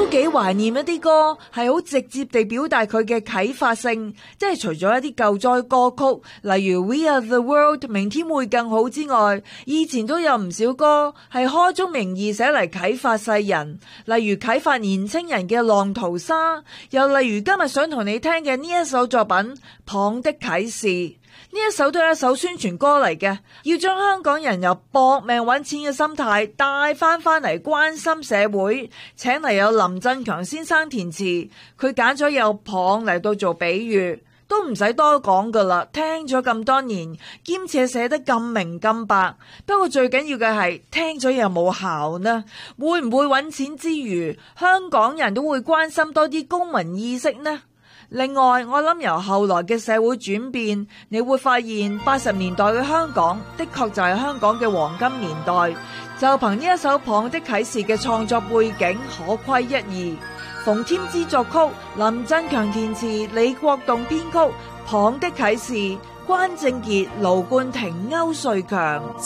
幾懷念一啲歌係好直接地表達佢嘅啟發性，即係除咗一啲救災歌曲，例如 We Are The World 明天會更好之外，以前都有唔少歌係開宗明義寫嚟啟發世人，例如啟發年青人嘅浪淘沙，又例如今日想同你聽嘅呢一首作品《蚌的啟示》。呢一首都係一首宣傳歌嚟嘅，要將香港人由搏命揾錢嘅心態帶翻嚟關心社會，請嚟有林振強先生填詞，佢揀咗有蚌嚟到做比喻，都唔使多講噶啦，聽咗咁多年，兼且寫得咁明咁白。不過最緊要嘅係聽咗有冇效呢？會唔會揾錢之餘，香港人都會關心多啲公民意識呢？另外，我諗由後來嘅社會轉變，你會發現80年代嘅香港的確就係香港嘅黃金年代。就憑呢一首《蚌的啟示》嘅創作背景，可窺一二。馮添枝作曲，林振強填詞，李國棟編曲，《蚌的啟示》，關正傑、盧冠廷、歐瑞強。